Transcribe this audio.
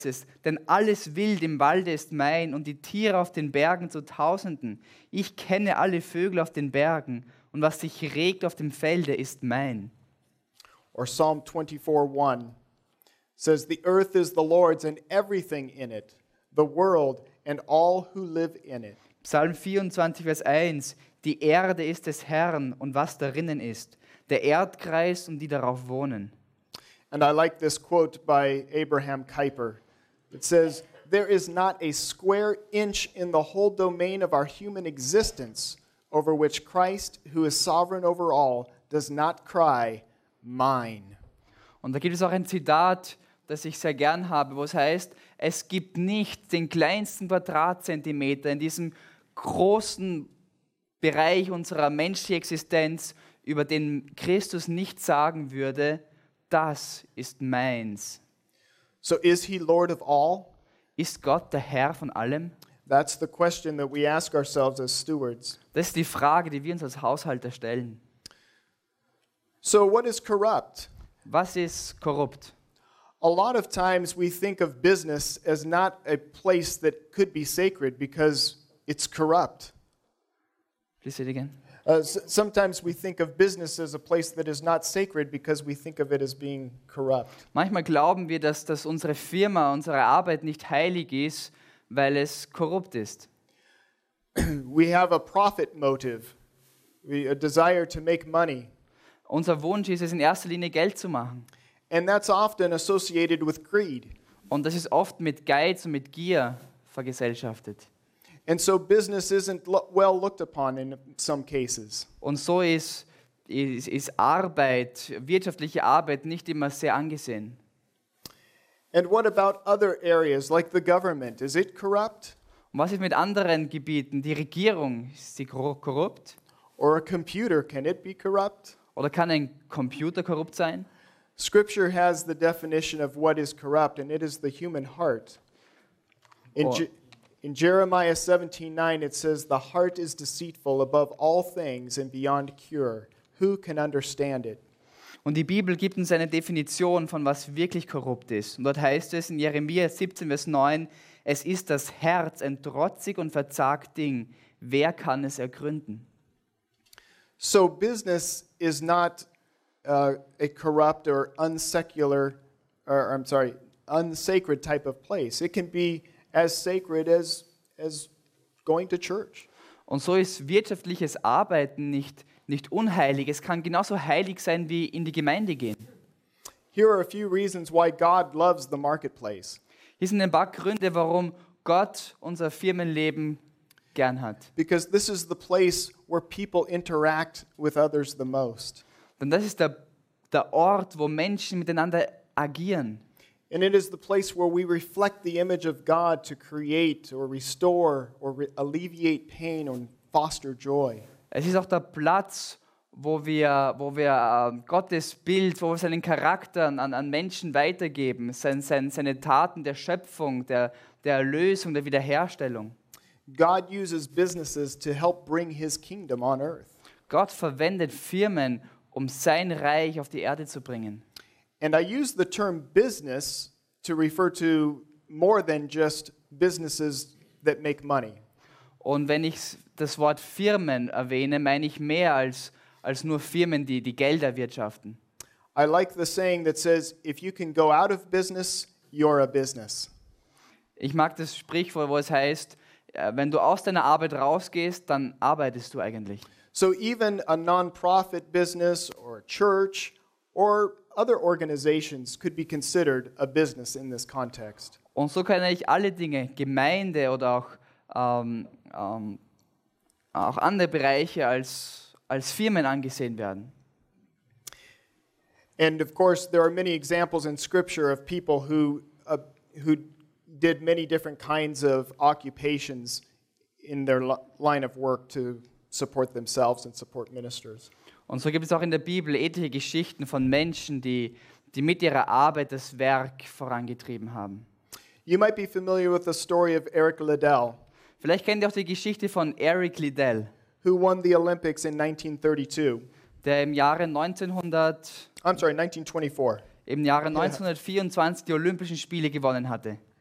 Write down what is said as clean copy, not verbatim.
es, denn alles Wild im Walde ist mein und die Tiere auf den Bergen zu Tausenden. Ich kenne alle Vögel auf den Bergen und was sich regt auf dem Felde ist mein. Or Psalm 24:1 says, "The earth is the Lord's and everything in it, the world and all who live in it." Psalm 24, Vers 1. Die Erde ist des Herrn und was darinnen ist, der Erdkreis und die darauf wohnen. And I like this quote by Abraham Kuyper. It says, "There is not a square inch in the whole domain of our human existence over which Christ, who is sovereign over all, does not cry, 'Mine.'" Und da gibt es auch ein Zitat, das ich sehr gern habe, wo es heißt, es gibt nicht den kleinsten Quadratzentimeter in diesem großen Bereich unserer menschlichen Existenz, über den Christus nicht sagen würde, das ist meins. So is he Lord of all? Ist Gott der Herr von allem? That's the question that we ask ourselves as stewards. Das ist die Frage, die wir uns als Haushalter stellen. So what is corrupt? Was ist korrupt? A lot of times we think of business as not a place that could be sacred because it's corrupt. Please say it again. Sometimes we think of business as a place that is not sacred because we think of it as being corrupt. Manchmal glauben wir, dass unsere Firma, unsere Arbeit nicht heilig ist, weil es korrupt ist. We have a profit motive, a desire to make money. Unser Wunsch ist es, in erster Linie Geld zu machen. And that's often associated with greed. Und das ist oft mit Geiz und mit Gier vergesellschaftet. And so business isn't well looked upon in some cases. Und so ist Arbeit, wirtschaftliche Arbeit nicht immer sehr angesehen. And what about other areas like the government? Is it corrupt? Und was ist mit anderen Gebieten? Die Regierung, ist sie korrupt? Or a computer, can it be corrupt? Oder kann ein Computer korrupt sein? Scripture has the definition of what is corrupt, and it is the human heart. In Jeremiah 17:9, it says, "The heart is deceitful above all things and beyond cure. Who can understand it?" Und die Bibel gibt uns eine Definition von was wirklich korrupt ist. Und dort heißt es in Jeremia 17, Vers 9, es ist das Herz ein trotzig und verzagt Ding. Wer kann es ergründen? So business is not a corrupt or unsacred type of place. It can be as sacred as going to church. Und so ist wirtschaftliches Arbeiten nicht unheilig. Es kann genauso heilig sein wie in die Gemeinde gehen. Here are a few reasons why God loves the marketplace. Hier sind ein paar Gründe, warum Gott unser Firmenleben gern hat. Because this is the place where people interact with others the most. Denn das ist der Ort, wo Menschen miteinander agieren. And it is the place where we reflect the image of God to create or restore or alleviate pain and foster joy. Es ist auch der Platz, wo wir Gottes Bild, wo wir seinen Charakter an Menschen weitergeben, seine Taten der Schöpfung, der Erlösung, der Wiederherstellung. God uses businesses to help bring his kingdom on earth. Gott verwendet Firmen, um sein Reich auf die Erde zu bringen. And I use the term business to refer to more than just businesses that make money. Und wenn ich das Wort Firmen erwähne, meine ich mehr als nur Firmen, die Geld erwirtschaften. I like the saying that says, if you can go out of business, you're a business. Ich mag das Sprichwort, wo es heißt, wenn du aus deiner Arbeit rausgehst, dann arbeitest du eigentlich. So even a non-profit business or a church or other organizations could be considered a business in this context. Und so können eigentlich alle Dinge, Gemeinde oder auch andere Bereiche als Firmen angesehen werden. And of course, there are many examples in Scripture of people who did many different kinds of occupations in their line of work to support themselves and support ministers. Und so gibt es auch in der Bibel etliche Geschichten von Menschen, die mit ihrer Arbeit das Werk vorangetrieben haben. You might be familiar with the story of Eric Liddell, Vielleicht kennt ihr auch die Geschichte von Eric Liddell, who won the Olympics in 1932. der im Jahre 1924 im Jahre 1924 die Olympischen Spiele gewonnen hatte.